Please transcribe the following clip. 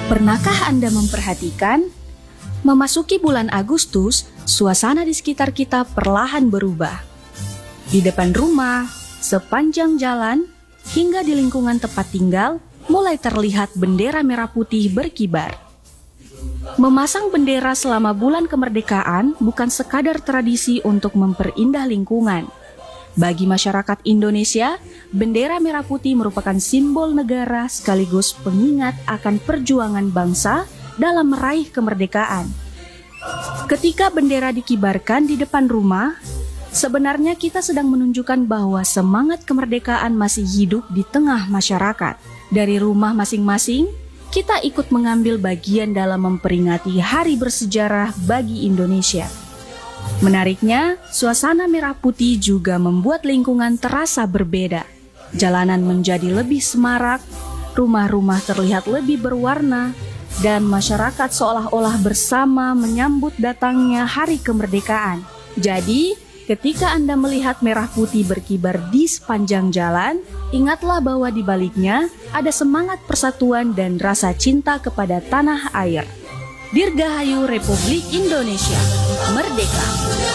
Pernahkah Anda memperhatikan? Memasuki bulan Agustus, suasana di sekitar kita perlahan berubah. Di depan rumah, sepanjang jalan, hingga di lingkungan tempat tinggal, mulai terlihat bendera merah putih berkibar. Memasang bendera selama bulan kemerdekaan bukan sekadar tradisi untuk memperindah lingkungan. Bagi masyarakat Indonesia, bendera merah putih merupakan simbol negara sekaligus pengingat akan perjuangan bangsa dalam meraih kemerdekaan. Ketika bendera dikibarkan di depan rumah, sebenarnya kita sedang menunjukkan bahwa semangat kemerdekaan masih hidup di tengah masyarakat. Dari rumah masing-masing, kita ikut mengambil bagian dalam memperingati hari bersejarah bagi Indonesia. Menariknya, suasana merah putih juga membuat lingkungan terasa berbeda. Jalanan menjadi lebih semarak, rumah-rumah terlihat lebih berwarna, dan masyarakat seolah-olah bersama menyambut datangnya hari kemerdekaan. Jadi, ketika Anda melihat merah putih berkibar di sepanjang jalan, ingatlah bahwa di baliknya ada semangat persatuan dan rasa cinta kepada tanah air. Dirgahayu Republik Indonesia Merdeka!